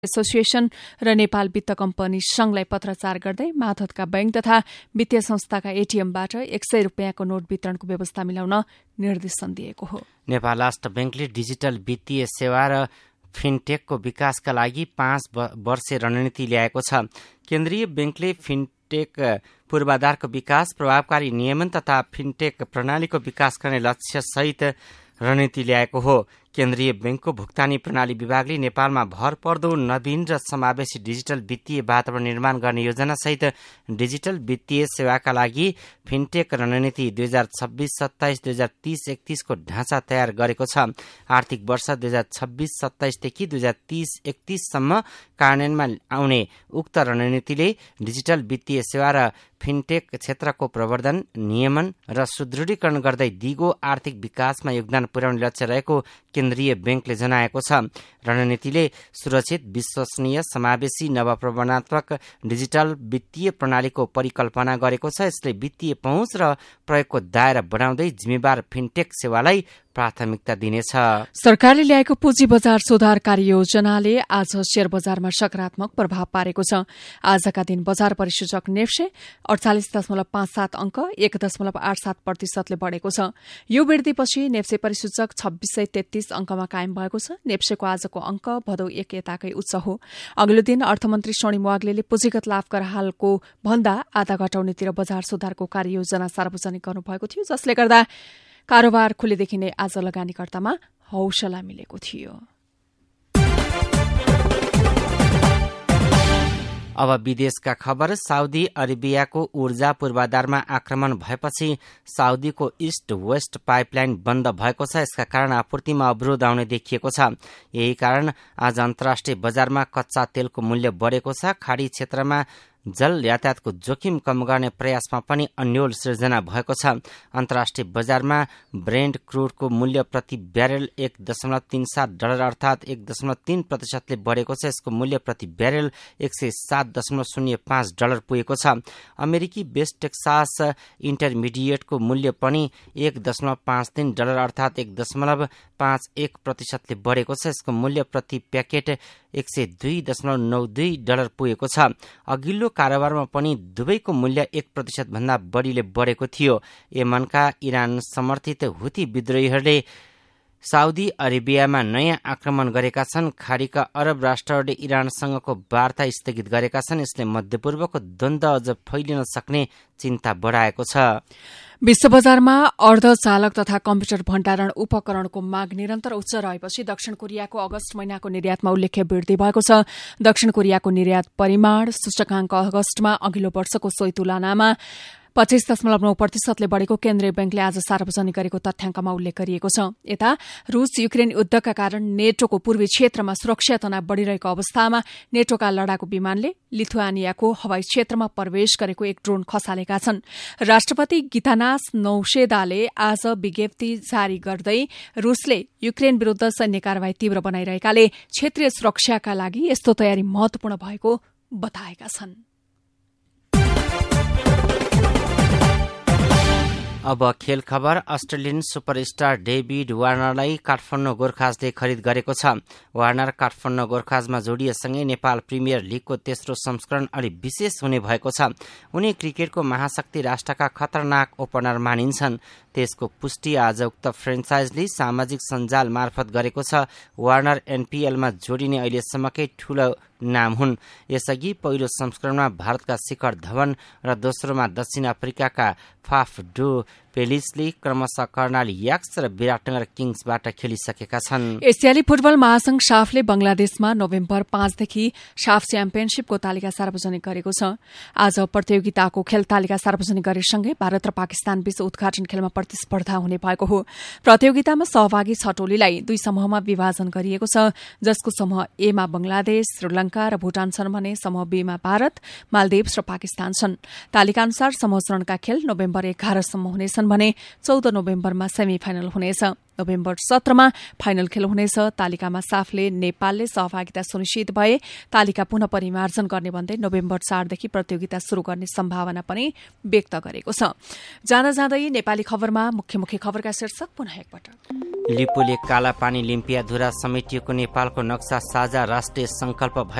Association र नेपाल वित्त company संघलाई पत्राचार गर्दै मातहतका बैंक तथा वित्तीय संस्थाका एटीएमबाट 100 रुपियाँको नोट वितरणको व्यवस्था मिलाउन निर्देशन दिएको हो। नेपाल राष्ट्र बैंकले डिजिटल वित्तीय सेवा र फिनटेकको विकासका लागि 5 वर्षे रणनीति ल्याएको छ। केन्द्रीय बैंकले फिनटेक पूर्वाधारको विकास, प्रभावकारी नियमन तथा फिनटेक प्रणालीको विकास गर्ने लक्ष्यसहित रणनीति ल्याएको हो। केन्द्रीय बैंकको भुक्तानी प्रणाली विभागले नेपालमा भर पर्दो नवीन र समावेशी डिजिटल वित्तीय वातावरण निर्माण गर्ने योजनासहित डिजिटल वित्तीय सेवाका लागि फिनटेक रणनीति 2026-27, 2030-31 को ढाँचा तयार गरेको छ। आर्थिक वर्ष 2026-27 देखि 2030-31 सम्म कार्यान्वयनमा आउने उक्त रणनीतिले डिजिटल वित्तीय सेवा र फिनटेक क्षेत्रको प्रवर्धन, नियमन र सुदृढीकरण गर्दै दिगो आर्थिक विकासमा योगदान पुर्याउने लक्ष्य रहेको केन्द्रीय बैंकले जनाएको छ। रणनीतिले सुरक्षित, विश्वसनीय, समावेशी, नवप्रवर्तनात्मक डिजिटल वित्तीय प्रणालीको परिकल्पना गरेको छ। यसले वित्तीय पहुँच र प्रयोगको दायरा बढाउँदै जिम्मेवार फिनटेक सेवालाई प्राथमिकता दिनेछ। सरकारले ल्याएको पुँजी बजार सुधार कार्ययोजनाले आज शेयर बजारमा सकारात्मक प्रभाव पारेको छ। आजका दिन बजार परिसूचक नेप्से 48.57 अंक 1.87% बढेको छ। यो वृद्धिपछि नेप्से परिसूचक 2633 अंकमा कायम भएको छ। नेप्सेको आजको अंक भदौ 1 यताकै उच्च हो। अघिल्लो दिन अर्थमन्त्री शोनिम वाग्लेले पुँजीगत लाभकर हालको भन्दा आधा घटाउनेतिर बजार सुधारको कार्ययोजना सार्वजनिक गर्नुभएको थियो, जसले गर्दा कारोबार खुलेदेखि नै आज लगानीकर्तामा हौसला मिलेको थियो। अब विदेशका खबर। साउदी अरेबियाको ऊर्जा पूर्वाधारमा आक्रमण भएपछि साउदीको इस्ट वेस्ट पाइपलाइन बन्द भएको छ। यसका कारण आपूर्तिमा अवरोध आउने देखिएको छ। यही कारण आज अन्तर्राष्ट्रिय बजारमा कच्चा तेलको मूल्य बढेको छ। खाडी क्षेत्रमा जल यातायातको जोखिम कम गर्ने प्रयासमा पनि अन्यल सृजना भएको छ। अन्तर्राष्ट्रिय बजारमा ब्रेन्ड क्रूडको मूल्य प्रति ब्यारेल $1.37 अर्थात 1.3% बढेको छ। यसको मूल्य प्रति ब्यारेल $107.05 पुगेको छ। अमेरिकी वेस्ट टेक्सास इन्टरमिडिएटको मूल्य पनि $1.53 अर्थात 1.51% बढेको छ। यसको मूल्य प्रति प्याकेट $102.92 पुगेको छ। अघिल्लो कारोबारमा पनि दुवैको मूल्य 1% भन्दा बढीले बढेको थियो। यमनका इरान समर्थित हुती विद्रोहीहरूले साउदी अरेबियामा नयाँ आक्रमण गरेका छन्। खाडीका अरब राष्ट्रहरूले इरानसँगको वार्ता स्थगित गरेका छन्। यसले मध्यपूर्वको द्वन्द्व अझ फैलिन सक्ने चिन्ता बढाएको छ। विश्व बजारमा अर्धचालक तथा कम्प्युटर भण्डारण उपकरणको माग निरन्तर उच्च रहेपछि दक्षिण कोरियाको अगस्त महिनाको निर्यातमा उल्लेख्य वृद्धि भएको छ। दक्षिण कोरियाको निर्यात परिमाण सूचकांक अगस्तमा अघिल्लो वर्षको सोही तुलनामा 25.9% बढेको केन्द्रीय बैंकले आज सार्वजनिक गरेको तथ्याङ्कमा उल्लेख गरिएको छ। यता रूस युक्रेन युद्धका कारण नेटोको पूर्वी क्षेत्रमा सुरक्षा तनाव बढ़िरहेको अवस्थामा नेटोका लडाकु विमानले लिथुआनियाको हवाई क्षेत्रमा प्रवेश गरेको एक ड्रोन खसालेका छन्। राष्ट्रपति गीतानास नौसेदाले आज विज्ञप्ति जारी गर्दै रूसले युक्रेन विरूद्ध सैन्य कारवाही तीव्र बनाइरहेकाले क्षेत्रीय सुरक्षाका लागि यस्तो तयारी महत्वपूर्ण भएको बताएका छन्। अब खेल खबर। अस्ट्रेलियन सुपरस्टार डेभिड वार्नरलाई काठमाडौँ गोर्खाजले खरिद गरेको छ। वार्नर काठमाडौँ गोर्खाजमा जोडिएसँगै नेपाल प्रिमियर लिगको तेस्रो संस्करण अलि विशेष हुने भएको छ। उनी क्रिकेटको महाशक्ति राष्ट्रका खतरनाक ओपनर मानिन्छन्। त्यसको पुष्टि आज उक्त फ्रेन्चाइजले सामाजिक सञ्जाल मार्फत गरेको छ। वार्नर एनपीएलमा जोडिने अहिलेसम्मकै ठूलो नाम हुन्। यसअघि पहिलो संस्करणमा भारतका शिखर धवन र दोस्रोमा दक्षिण अफ्रिकाका फाफ डु पेलिसले क्रमशः कर्णाली याक्स र विराटनगर किङ्सबाट खेलिसकेका छन्। एसियाली फुटबल महासंघ साफले बंगलादेशमा नोभेम्बर 5 देखि साफ च्याम्पियनशीपको तालिका सार्वजनिक गरेको छ। आज प्रतियोगिताको खेल तालिका सार्वजनिक गरेसँगै भारत र पाकिस्तान बीच उद्घाटन खेलमा प्रतिस्पर्धा हुने भएको हो। प्रतियोगितामा सहभागी 6 टोलीलाई 2 समूहमा विभाजन गरिएको छ, जसको समूह ए मा बंगलादेश, श्रीलंका र भूटान छन् भने समूह बी मा भारत, मालदिव्स र पाकिस्तान छन्। तालिका अनुसार समूह चरणका खेल नोभेम्बर 11 सम्म हुने हुनेछन् भने 14 नोभेम्बरमा सेमी फाइनल हुनेछ। नोभेम्बर 17मा फाइनल खेल हुनेछ। तालिकामा साफले नेपालले सहभागिता सुनिश्चित भए तालिका पुनः परिमार्जन गर्ने भन्दै नोभेम्बर 4देखि प्रतियोगिता शुरू गर्ने सम्भावना पनि व्यक्त गरेको छ। जाँदा जाँदै नेपाली खबरमा मुख्य खबरका शीर्षक पुनः एकपटक। लिपुले कालापानी लिम्पियाधुरा समेटिएको नेपालको नक्सा साझा राष्ट्रिय संकल्प